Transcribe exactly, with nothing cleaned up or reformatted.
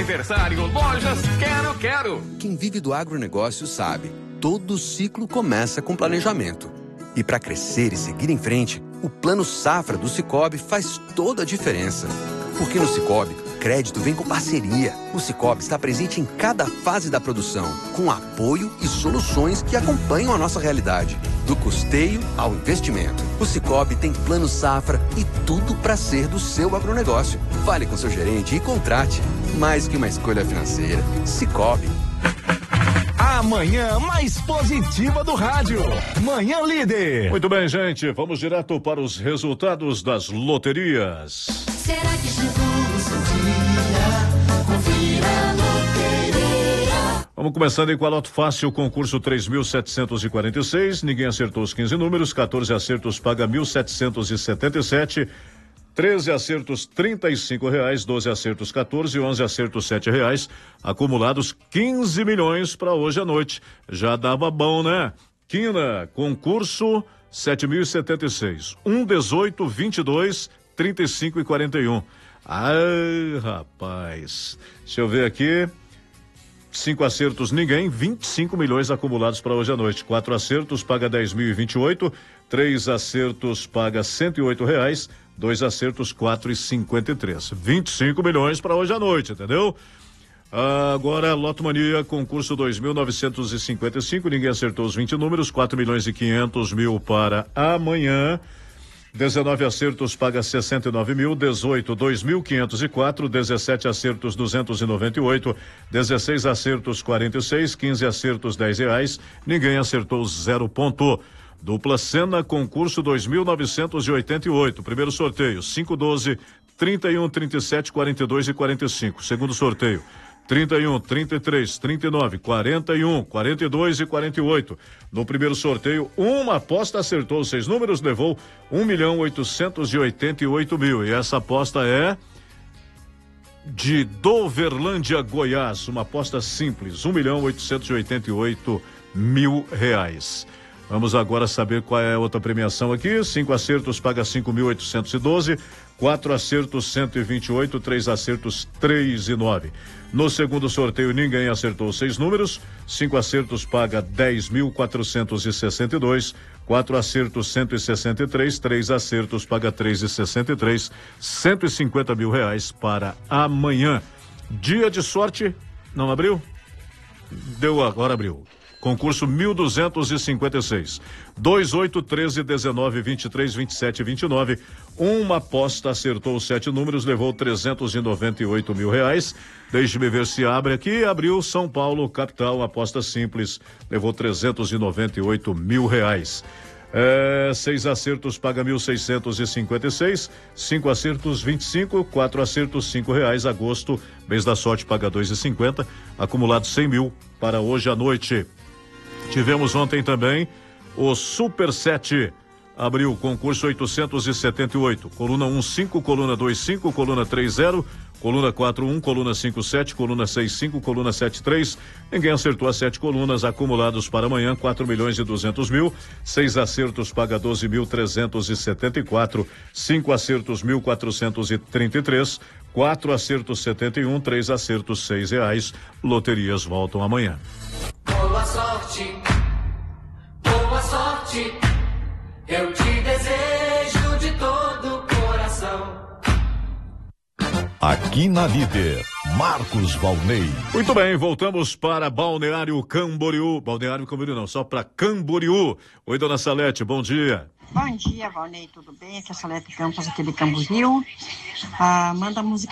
aniversário, Lojas Quero Quero. Quem vive do agronegócio sabe, todo ciclo começa com planejamento. E para crescer e seguir em frente, o Plano Safra do Sicoob faz toda a diferença. Porque no Sicoob, crédito vem com parceria. O Sicoob está presente em cada fase da produção, com apoio e soluções que acompanham a nossa realidade. Do custeio ao investimento. O Sicoob tem Plano Safra e tudo para ser do seu agronegócio. Fale com seu gerente e contrate. Mais que uma escolha financeira. Sicoob. A manhã mais positiva do rádio. Manhã Líder. Muito bem, gente. Vamos direto para os resultados das loterias. Será que chegou o seu dia? Confira a loteria. Vamos começando aí com a Loto Fácil, concurso três mil setecentos e quarenta e seis. Ninguém acertou os quinze números. quatorze acertos paga mil setecentos e setenta e sete. treze acertos, trinta e cinco reais, doze acertos, quatorze, onze acertos, sete reais, acumulados quinze milhões para hoje à noite. Já dava bom, né? Quina, concurso sete mil e setenta e seis. um, dezoito, vinte e dois, trinta e cinco e quarenta e um. Ai, rapaz. Deixa eu ver aqui. Cinco acertos, ninguém, vinte e cinco milhões acumulados para hoje à noite. Quatro acertos, paga dez mil e vinte e oito. Três acertos, paga cento e oito reais. Dois acertos, quatro e cinquenta e três. vinte e cinco milhões para hoje à noite, entendeu? Agora, Loto Mania, concurso dois mil novecentos e cinquenta e cinco. Ninguém acertou os vinte números. quatro milhões e quinhentos mil para amanhã. dezenove acertos, paga sessenta e nove mil. dezoito, dois mil quinhentos e quatro. dezessete acertos, duzentos e noventa e oito. dezesseis acertos, quarenta e seis. quinze acertos, dez reais. Ninguém acertou zero ponto. Dupla Sena, concurso dois mil novecentos e oitenta e oito. Primeiro sorteio, cinco, doze, trinta e um, trinta e sete, quarenta e dois e quarenta e cinco. Segundo sorteio, trinta e um, trinta e três, trinta e nove, quarenta e um, quarenta e dois e quarenta e oito. No primeiro sorteio, uma aposta acertou os seis números, levou um milhão oitocentos e oitenta e oito mil. E essa aposta é de Doverlândia, Goiás. Uma aposta simples, um milhão oitocentos e oitenta e oito mil reais. Vamos agora saber qual é a outra premiação aqui. Cinco acertos paga cinco mil oitocentos e doze. Quatro acertos, cento e vinte e oito. Três acertos, três e nove. No segundo sorteio, ninguém acertou seis números. Cinco acertos paga dez mil quatrocentos e sessenta e dois. Quatro acertos, cento e sessenta e três. Três acertos paga três e sessenta e três. Cento e cinquenta mil reais para amanhã. Dia de sorte, não abriu? Deu, agora abriu. Concurso mil duzentos e cinquenta e seis. dois, oito, treze, dezenove, vinte e três, vinte e sete, vinte e nove. Uma aposta acertou os sete números, levou trezentos e noventa e oito mil reais. Deixe-me ver se abre aqui. Abriu São Paulo, capital, aposta simples, levou trezentos e noventa e oito mil reais. É, seis acertos paga mil seiscentos e cinquenta e seis. Cinco acertos, vinte e cinco. Quatro acertos, cinco reais. Agosto, mês da sorte, paga dois e cinquenta. Acumulado cem mil para hoje à noite. Tivemos ontem também o Super sete, abriu concurso oitocentos e setenta e oito, coluna um cinco, coluna dois cinco, coluna três zero, coluna quatro um, coluna cinco sete, coluna seis cinco, coluna sete três. Ninguém acertou as sete colunas, acumulados para amanhã quatro milhões e duzentos mil. Seis acertos paga doze mil trezentos e setenta e quatro. Cinco acertos mil quatrocentos e trinta e três. Quatro acertos setenta e um, três acertos seis reais. Loterias voltam amanhã. Boa sorte, boa sorte, eu te desejo de todo o coração. Aqui na Líder, Marcos Valnei. Muito bem, voltamos para Balneário Camboriú. Balneário Camboriú não, só para Camboriú. Oi, dona Salete, bom dia. Bom dia, Valnei, tudo bem? Aqui é a Salete Campos, aqui de Camboriú. Ah, manda a música